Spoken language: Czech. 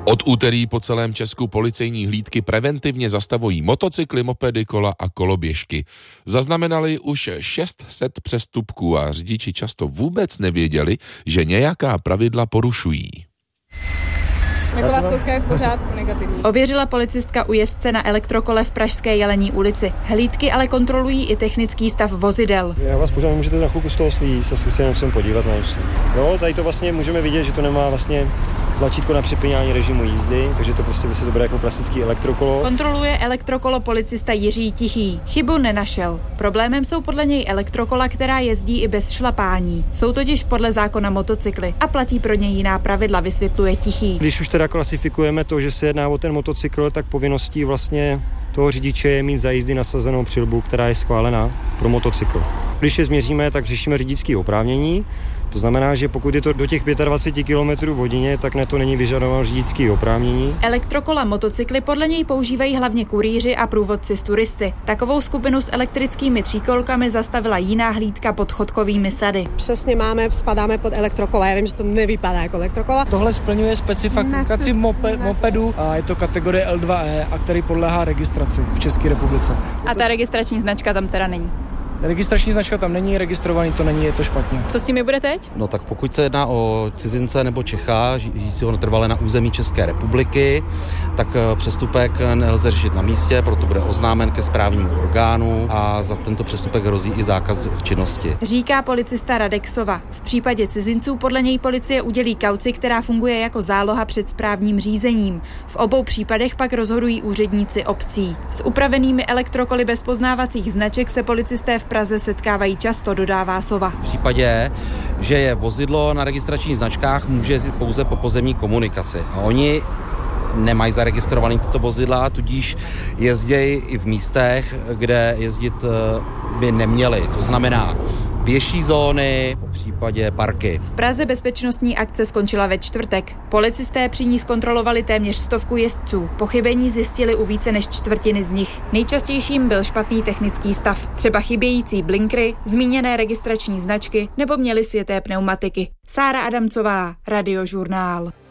Od úterý po celém Česku policejní hlídky preventivně zastavují motocykly, mopedy, kola a koloběžky. Zaznamenali už 600 přestupků a řidiči často vůbec nevěděli, že nějaká pravidla porušují. Taková zkouška je v pořádku, negativní. Ověřila policistka u jezdce na elektrokole v pražské Jelení ulici. Hlídky ale kontrolují i technický stav vozidel. Já vás požádám, můžete za chvilku z toho slít, se nechcem podívat na něco. No, tady to vlastně můžeme vidět, že to nemá vlastně tlačítko na připínání režimu jízdy, takže to prostě by se to bude jako klasický elektrokolo. Kontroluje elektrokolo policista Jiří Tichý. Chybu nenašel. Problémem jsou podle něj elektrokola, která jezdí i bez šlapání. Jsou totiž podle zákona motocykly a platí pro ně jiná pravidla, vysvětluje Tichý. Když už teda klasifikujeme to, že se jedná o ten motocykl, tak povinností vlastně toho řidiče je mít za jízdy nasazenou přilbu, která je schválená pro motocykl. Když je změříme, tak řešíme řidičské oprávnění. To znamená, že pokud je to do těch 25 km v hodině, tak na to není vyžadováno řidičské oprávnění. Elektrokola motocykly podle něj používají hlavně kurýři a průvodci s turisty. Takovou skupinu s elektrickými tříkolkami zastavila jiná hlídka pod Chodkovými sady. Přesně spadáme pod elektrokola. Já vím, že to nevypadá jako elektrokola. Tohle splňuje specifikaci mopedu a je to kategorie L2E, a který podléhá registraci v České republice. A ta registrační značka tam teda není? Registrační značka tam není, registrovaný to není, je to špatně. Co s nimi bude teď? No tak pokud se jedná o cizince nebo Čecha, žijícího netrvale na území České republiky, tak přestupek nelze řešit na místě, proto bude oznámen ke správnímu orgánu a za tento přestupek hrozí i zákaz činnosti. Říká policista Radexova. V případě cizinců podle něj policie udělí kauci, která funguje jako záloha před správním řízením. V obou případech pak rozhodují úředníci obcí. S upravenými elektrokoly bez poznávacích značek se policisté v Praze setkávají často, dodává Sova. V případě, že je vozidlo na registračních značkách, může jezdit pouze po pozemní komunikaci. A oni nemají zaregistrované tyto vozidla, tudíž jezdějí i v místech, kde jezdit by neměli. To znamená pěší zóny, po případě parky. V Praze bezpečnostní akce skončila ve čtvrtek. Policisté při ní zkontrolovali téměř 100 jezdců. Pochybení zjistili u více než čtvrtiny z nich. Nejčastějším byl špatný technický stav. Třeba chybějící blinkry, zmíněné registrační značky nebo měli sjeté pneumatiky. Sára Adamcová, Radiožurnál.